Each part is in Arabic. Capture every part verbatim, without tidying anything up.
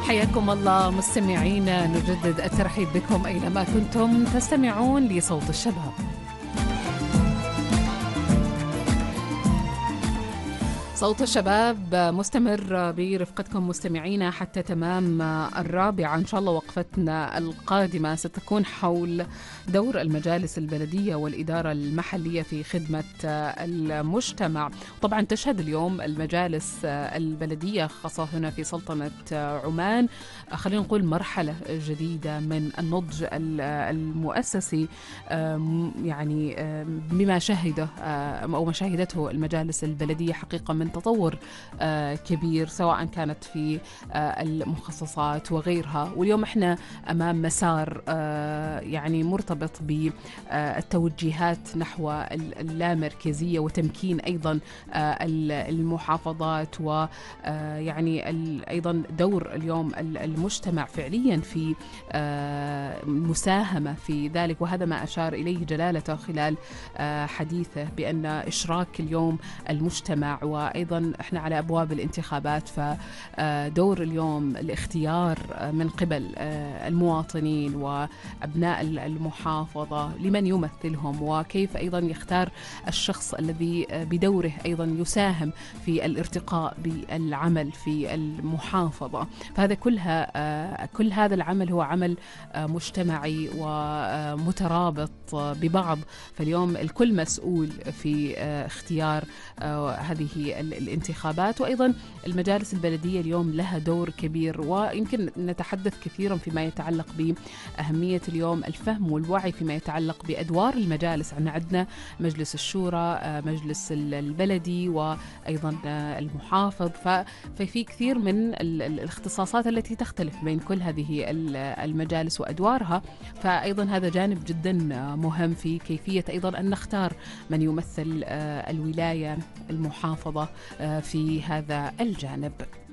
حياكم الله مستمعينا، نجدد الترحيب بكم أينما كنتم تستمعون لصوت الشباب. صوت الشباب مستمر برفقتكم مستمعينا حتى تمام الرابعة. إن شاء الله وقفتنا القادمة ستكون حول دور المجالس البلدية والإدارة المحلية في خدمة المجتمع. طبعا تشهد اليوم المجالس البلدية خاصة هنا في سلطنة عمان، خلينا نقول مرحلة جديدة من النضج المؤسسي، يعني بما شهده أو ما شهدته المجالس البلدية حقيقة من تطور كبير سواء كانت في المخصصات وغيرها. واليوم احنا أمام مسار يعني مرتبط بالتوجيهات نحو اللامركزية وتمكين أيضا المحافظات، ويعني أيضا دور اليوم المجتمع فعليا في مساهمة في ذلك، وهذا ما أشار إليه جلالته خلال حديثه بأن إشراك اليوم المجتمع، وأيضا إحنا على أبواب الانتخابات، فدور اليوم الاختيار من قبل المواطنين وأبناء المحافظة لمن يمثلهم، وكيف أيضا يختار الشخص الذي بدوره أيضا يساهم في الارتقاء بالعمل في المحافظة. فهذا كلها كل هذا العمل هو عمل مجتمعي ومترابط ببعض، فاليوم الكل مسؤول في اختيار هذه الانتخابات. وأيضا المجالس البلدية اليوم لها دور كبير، ويمكن نتحدث كثيرا فيما يتعلق بأهمية اليوم الفهم والوعي فيما يتعلق بأدوار المجالس. عندنا مجلس الشورى، مجلس البلدي، وأيضا المحافظ، ففي كثير من الاختصاصات التي تختلف بين كل هذه المجالس وأدوارها، فأيضا هذا جانب جدا مهم في كيفية أيضا أن نختار من يمثل الولاية المحافظة في هذا الجانب.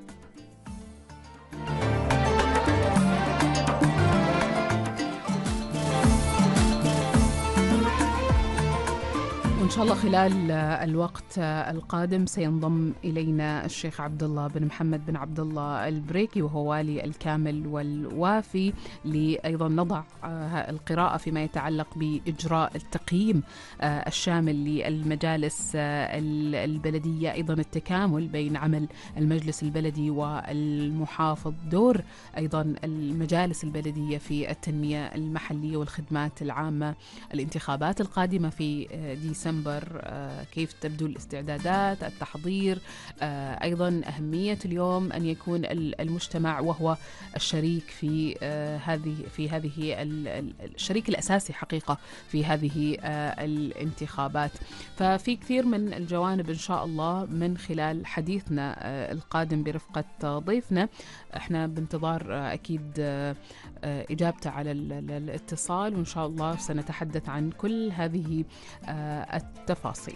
وإن شاء الله خلال الوقت القادم سينضم إلينا الشيخ عبد الله بن محمد بن عبد الله البريكي، وهو والي الكامل والوافي، لأيضا نضع القراءة فيما يتعلق بإجراء التقييم الشامل للمجالس البلدية، أيضا التكامل بين عمل المجلس البلدي والمحافظ، دور أيضا المجالس البلدية في التنمية المحلية والخدمات العامة، الانتخابات القادمة في ديسمبر، كيف تبدو الاستعدادات، التحضير، أيضا أهمية اليوم أن يكون المجتمع وهو الشريك في هذه في هذه الشريك الأساسي حقيقة في هذه الانتخابات. ففي كثير من الجوانب إن شاء الله من خلال حديثنا القادم برفقة ضيفنا. احنا بانتظار أكيد إجابته على الاتصال، وإن شاء الله سنتحدث عن كل هذه التفاصيل.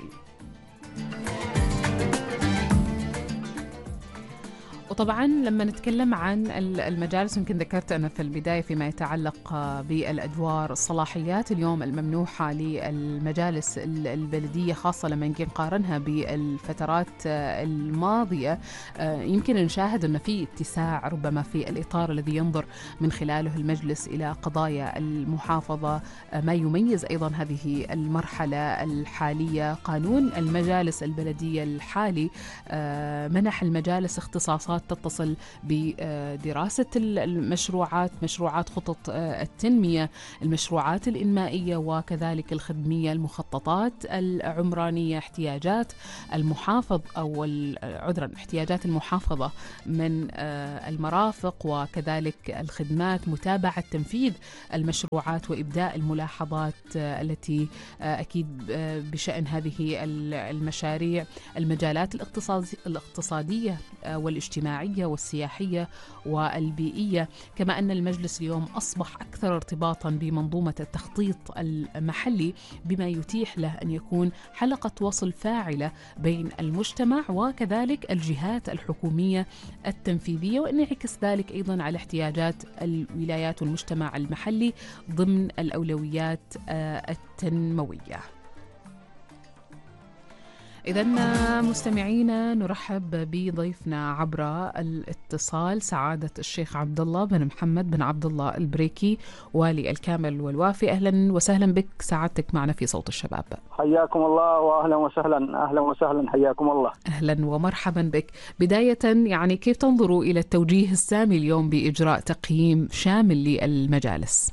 وطبعا لما نتكلم عن المجالس، يمكن ذكرت أنا في البداية فيما يتعلق بالأدوار، الصلاحيات اليوم الممنوحة للمجالس البلدية، خاصة لما يمكن نقارنها بالفترات الماضية، يمكن نشاهد أن في اتساع ربما في الإطار الذي ينظر من خلاله المجلس إلى قضايا المحافظة. ما يميز أيضا هذه المرحلة الحالية قانون المجالس البلدية الحالي منح المجالس اختصاصات تتصل بدراسة المشروعات، مشروعات خطط التنمية، المشروعات الإنمائية، وكذلك الخدمية، المخططات العمرانية، احتياجات المحافظ أو عذرا احتياجات المحافظة من المرافق، وكذلك الخدمات، متابعة تنفيذ المشروعات وإبداء الملاحظات التي أكيد بشأن هذه المشاريع، المجالات الاقتصادية والاجتماعية والسياحية والبيئية. كما أن المجلس اليوم أصبح أكثر ارتباطا بمنظومة التخطيط المحلي، بما يتيح له أن يكون حلقة وصل فاعلة بين المجتمع وكذلك الجهات الحكومية التنفيذية، وأن يعكس ذلك أيضا على احتياجات الولايات والمجتمع المحلي ضمن الأولويات التنموية. إذن مستمعينا نرحب بضيفنا عبر الاتصال سعادة الشيخ عبد الله بن محمد بن عبد الله البريكي والي الكامل والوافي. أهلا وسهلا بك سعادتك معنا في صوت الشباب. حياكم الله وأهلا وسهلا. أهلا وسهلا حياكم الله. أهلا ومرحبا بك. بداية يعني كيف تنظروا إلى التوجيه السامي اليوم بإجراء تقييم شامل للمجالس؟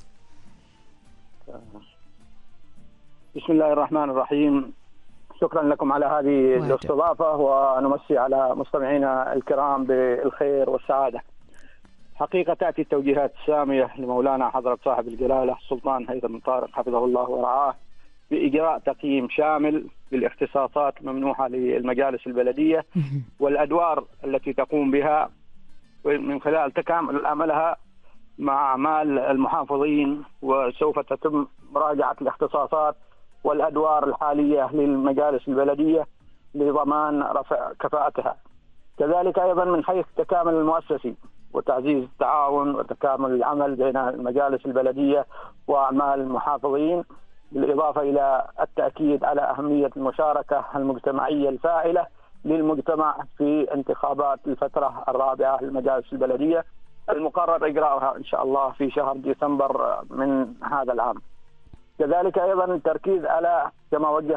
بسم الله الرحمن الرحيم. شكرا لكم على هذه الاستضافة، ونمسي على مستمعينا الكرام بالخير والسعادة. حقيقة تأتي التوجيهات السامية لمولانا حضرة صاحب الجلالة السلطان هيثم بن طارق حفظه الله ورعاه بإجراء تقييم شامل للاختصاصات الممنوحة للمجالس البلدية والأدوار التي تقوم بها من خلال تكامل عملها مع أعمال المحافظين، وسوف تتم مراجعة الاختصاصات والأدوار الحالية للمجالس البلدية لضمان رفع كفاءتها. كذلك أيضا من حيث التكامل المؤسسي وتعزيز التعاون وتكامل العمل بين المجالس البلدية وأعمال المحافظين، بالإضافة إلى التأكيد على أهمية المشاركة المجتمعية الفاعلة للمجتمع في انتخابات الفترة الرابعة للمجالس البلدية المقرر إجراؤها إن شاء الله في شهر ديسمبر من هذا العام. كذلك أيضا التركيز على كما وجه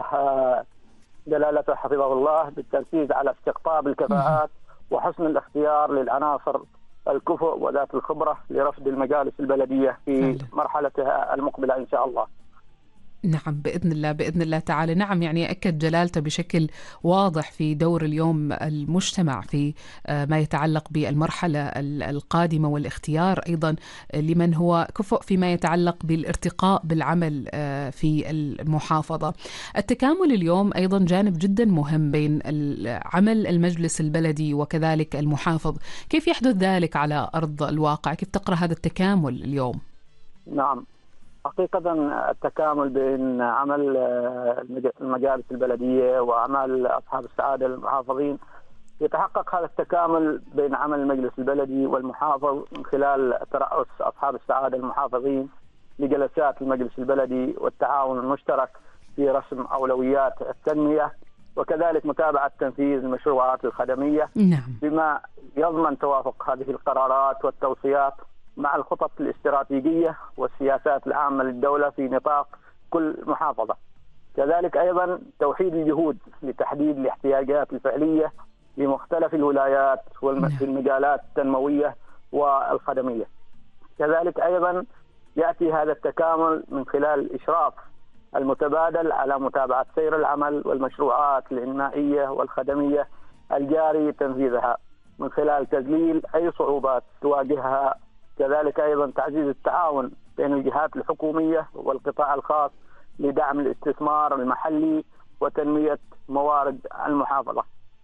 جلالته حفظه الله بالتركيز على استقطاب الكفاءات وحسن الاختيار للعناصر الكفؤ وذات الخبرة لرفض المجالس البلدية في مرحلتها المقبلة إن شاء الله. نعم بإذن الله بإذن الله تعالى. نعم يعني أكد جلالته بشكل واضح في دور اليوم المجتمع في ما يتعلق بالمرحلة القادمة والاختيار أيضا لمن هو كفؤ فيما يتعلق بالارتقاء بالعمل في المحافظة. التكامل اليوم أيضا جانب جدا مهم بين عمل المجلس البلدي وكذلك المحافظ. كيف يحدث ذلك على أرض الواقع؟ كيف تقرأ هذا التكامل اليوم؟ نعم حقيقة التكامل بين عمل المجالس البلدية وأعمال أصحاب السعادة المحافظين، يتحقق هذا التكامل بين عمل المجلس البلدي والمحافظ من خلال ترأس أصحاب السعادة المحافظين لجلسات المجلس البلدي والتعاون المشترك في رسم أولويات التنمية، وكذلك متابعة تنفيذ المشروعات الخدمية بما يضمن توافق هذه القرارات والتوصيات مع الخطط الاستراتيجية والسياسات العامة للدولة في نطاق كل محافظة. كذلك أيضا توحيد الجهود لتحديد الاحتياجات الفعلية لمختلف الولايات في المجالات التنموية والخدمية. كذلك أيضا يأتي هذا التكامل من خلال الإشراف المتبادل على متابعة سير العمل والمشروعات الإنمائية والخدمية الجاري تنفيذها من خلال تذليل أي صعوبات تواجهها. كذلك أيضا تعزيز التعاون بين الجهات الحكومية والقطاع الخاص لدعم الاستثمار المحلي وتنمية موارد المحافظة.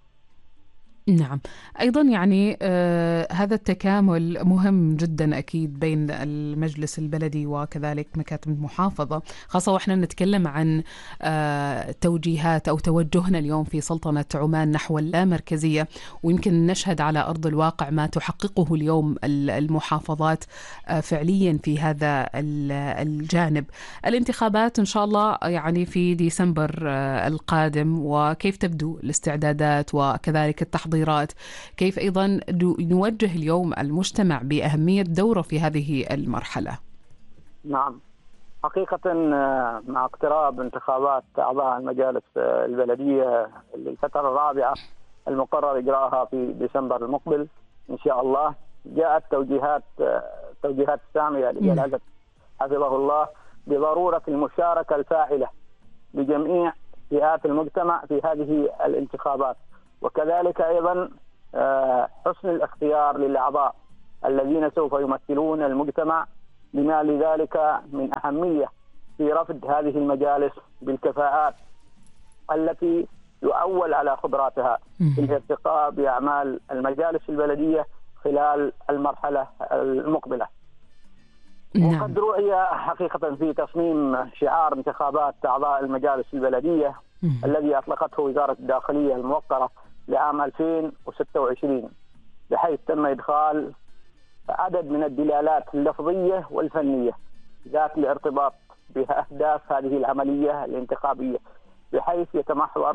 نعم أيضا يعني آه هذا التكامل مهم جدا أكيد بين المجلس البلدي وكذلك مكاتب المحافظة، خاصة وإحنا نتكلم عن آه توجيهات أو توجهنا اليوم في سلطنة عمان نحو اللامركزية، ويمكن نشهد على أرض الواقع ما تحققه اليوم المحافظات آه فعليا في هذا الجانب. الانتخابات إن شاء الله يعني في ديسمبر آه القادم، وكيف تبدو الاستعدادات وكذلك التحضير، كيف أيضا نوجه اليوم المجتمع بأهمية دوره في هذه المرحلة؟ نعم حقيقة مع اقتراب انتخابات أعضاء المجالس البلدية للفترة الرابعة المقرر إجراءها في ديسمبر المقبل إن شاء الله، جاءت توجيهات توجيهات سامية لجلالته حفظه الله بضرورة المشاركة الفاعلة لجميع فئات المجتمع في هذه الانتخابات، وكذلك أيضا حسن الاختيار للأعضاء الذين سوف يمثلون المجتمع، بما لذلك من أهمية في رفض هذه المجالس بالكفاءات التي يؤول على خبراتها في الارتقاء بأعمال المجالس البلدية خلال المرحلة المقبلة. نعم. وقد رؤي حقيقة في تصميم شعار انتخابات أعضاء المجالس البلدية الذي أطلقته وزارة الداخلية الموقرة لعام ألفين وستة وعشرين، بحيث تم إدخال عدد من الدلالات اللفظية والفنية ذات الارتباط بأهداف هذه العملية الانتخابية، بحيث يتمحور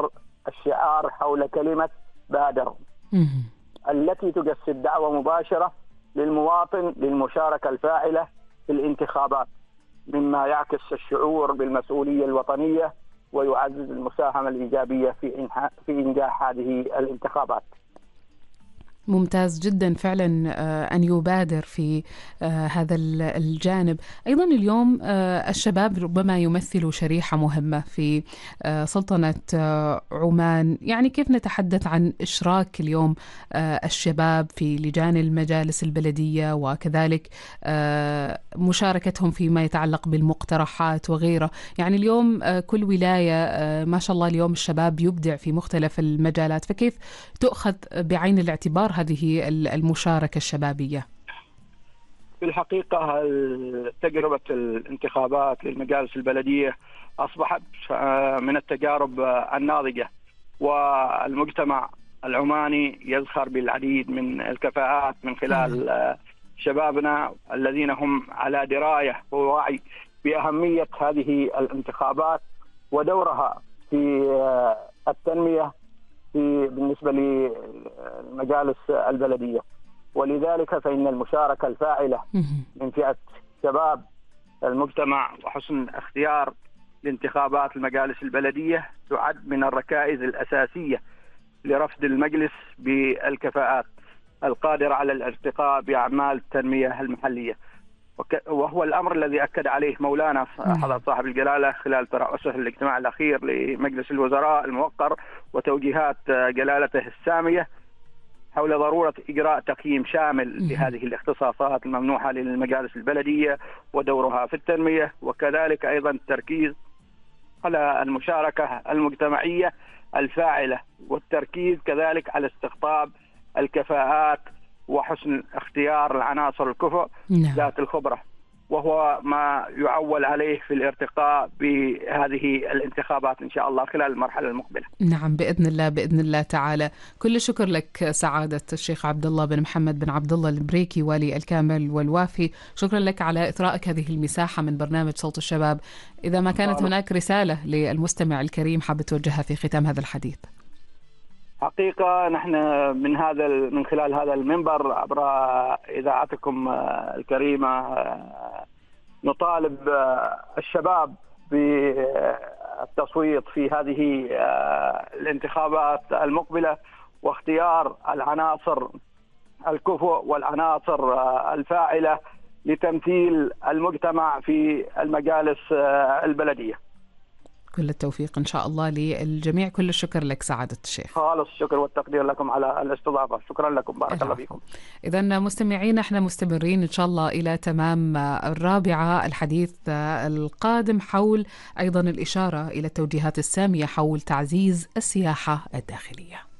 الشعار حول كلمة بادر التي تجسد دعوة مباشرة للمواطن للمشاركة الفاعلة في الانتخابات، مما يعكس الشعور بالمسؤولية الوطنية ويعزز المساهمة الإيجابية في في إنجاح هذه الانتخابات. ممتاز جدا فعلا أن يبادر في هذا الجانب. أيضا اليوم الشباب ربما يمثلوا شريحة مهمة في سلطنة عمان، يعني كيف نتحدث عن إشراك اليوم الشباب في لجان المجالس البلدية وكذلك مشاركتهم فيما يتعلق بالمقترحات وغيره؟ يعني اليوم كل ولاية ما شاء الله اليوم الشباب يبدع في مختلف المجالات، فكيف تؤخذ بعين الاعتبار هذه المشاركة الشبابية؟ في الحقيقة تجربة الانتخابات للمجالس البلدية أصبحت من التجارب الناضجة، والمجتمع العماني يزخر بالعديد من الكفاءات من خلال شبابنا الذين هم على دراية ووعي بأهمية هذه الانتخابات ودورها في التنمية في بالنسبة للمجالس البلدية. ولذلك فإن المشاركة الفاعلة من فئة شباب المجتمع وحسن اختيار لانتخابات المجالس البلدية تعد من الركائز الأساسية لرفض المجلس بالكفاءات القادرة على الارتقاء بأعمال التنمية المحلية، وهو الأمر الذي أكد عليه مولانا حضرة صاحب الجلالة خلال ترأسه الاجتماع الأخير لمجلس الوزراء الموقر وتوجيهات جلالته السامية حول ضرورة إجراء تقييم شامل لهذه الاختصاصات الممنوحة للمجالس البلدية ودورها في التنمية، وكذلك أيضا التركيز على المشاركة المجتمعية الفاعلة والتركيز كذلك على استقطاب الكفاءات وحسن اختيار العناصر الكفء ذات الخبرة، وهو ما يعول عليه في الارتقاء بهذه الانتخابات إن شاء الله خلال المرحلة المقبلة. نعم بإذن الله بإذن الله تعالى. كل شكر لك سعادة الشيخ عبد الله بن محمد بن عبد الله البريكي والي الكامل والوافي، شكرا لك على إثرائك هذه المساحة من برنامج صوت الشباب. إذا ما كانت هناك رسالة للمستمع الكريم حاب توجهها في ختام هذا الحديث؟ حقيقة نحن من هذا من خلال هذا المنبر عبر إذاعتكم الكريمة نطالب الشباب بالتصويت في هذه الانتخابات المقبلة واختيار العناصر الكفؤ والعناصر الفاعلة لتمثيل المجتمع في المجالس البلدية. كل التوفيق إن شاء الله للجميع. كل الشكر لك سعادة الشيخ. خالص الشكر والتقدير لكم على الاستضافة. شكرا لكم، بارك الله فيكم. إذن مستمعين احنا مستمرين إن شاء الله إلى تمام الرابعة، الحديث القادم حول أيضا الإشارة إلى التوجيهات السامية حول تعزيز السياحة الداخلية.